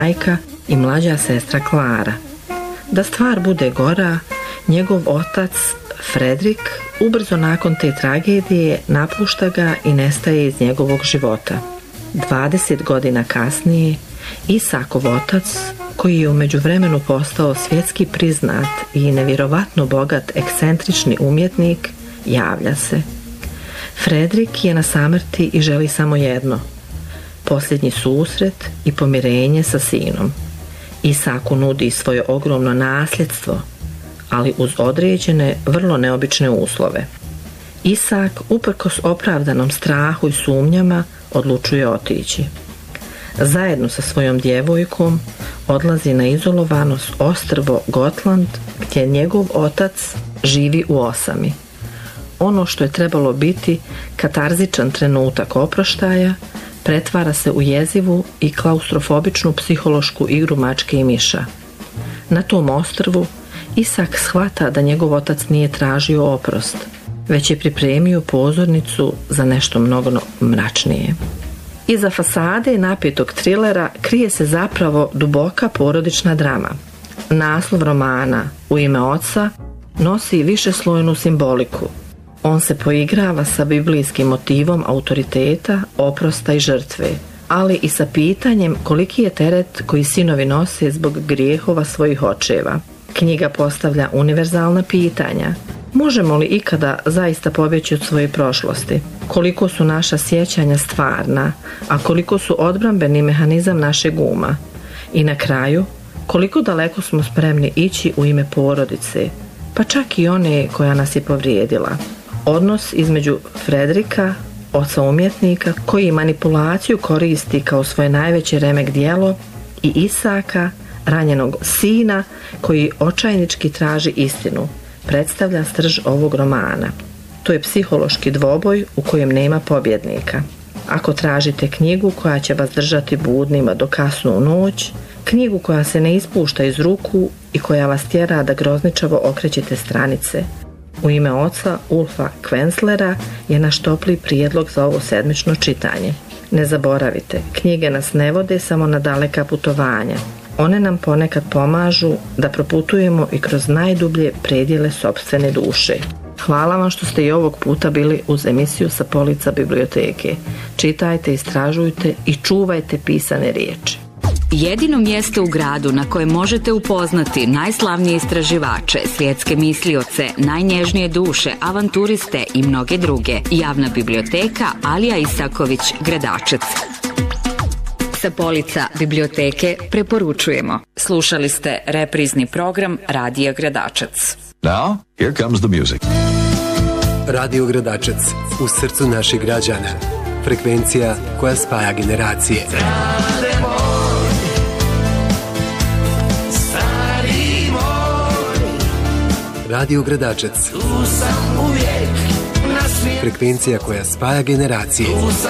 majka i mlađa sestra Klara. Da stvar bude gora, njegov otac Fredrik ubrzo nakon te tragedije napušta ga i nestaje iz njegovog života. 20 godina kasnije, Isakov otac, koji je u međuvremenu postao svjetski priznat i nevjerovatno bogat ekscentrični umjetnik, javlja se. Fredrik je na samrti i želi samo jedno: posljednji susret i pomirenje sa sinom. Isaku nudi svoje ogromno nasljedstvo, ali uz određene, vrlo neobične uslove. Isak, uprkos opravdanom strahu i sumnjama, odlučuje otići. Zajedno sa svojom djevojkom odlazi na izolovano ostrvo Gotland, gdje njegov otac živi u osami. Ono što je trebalo biti katarzičan trenutak oproštaja pretvara se u jezivu i klaustrofobičnu psihološku igru mačke i miša. Na tom ostrvu Isak shvata da njegov otac nije tražio oprost, već je pripremio pozornicu za nešto mnogo mračnije. Iza fasade napetog trilera krije se zapravo duboka porodična drama. Naslov romana U ime oca nosi višeslojnu simboliku. On se poigrava sa biblijskim motivom autoriteta, oprosta i žrtve, ali i sa pitanjem koliki je teret koji sinovi nose zbog grijehova svojih očeva. Knjiga postavlja univerzalna pitanja. Možemo li ikada zaista pobjeći od svoje prošlosti? Koliko su naša sjećanja stvarna, a koliko su odbrambeni mehanizam našeg uma? I na kraju, koliko daleko smo spremni ići u ime porodice, pa čak i one koja nas je povrijedila? Odnos između Fredrika, oca umjetnika, koji manipulaciju koristi kao svoje najveće remek djelo, i Isaka, ranjenog sina, koji očajnički traži istinu, predstavlja srž ovog romana. To je psihološki dvoboj u kojem nema pobjednika. Ako tražite knjigu koja će vas držati budnima do kasnu noć, knjigu koja se ne ispušta iz ruku i koja vas tjera da grozničavo okrećete stranice, U ime oca Ulfa Kvenzlera je naš topli prijedlog za ovo sedmično čitanje. Ne zaboravite, knjige nas ne vode samo na daleka putovanja. One nam ponekad pomažu da proputujemo i kroz najdublje predjele sopstvene duše. Hvala vam što ste i ovog puta bili uz emisiju Sa polica biblioteke. Čitajte, istražujte i čuvajte pisane riječi. Jedino mjesto u gradu na kojem možete upoznati najslavnije istraživače, svjetske mislioce, najnježnije duše, avanturiste i mnoge druge. Javna biblioteka Alija Isaković, Gradačac. Sa polica biblioteke preporučujemo. Slušali ste reprizni program Radija Gradačac. Now, here comes the music. Radio Gradačac, u srcu naših građana. Frekvencija koja spaja generacije. Radio Gradačac. Frekvencija koja spaja generacije.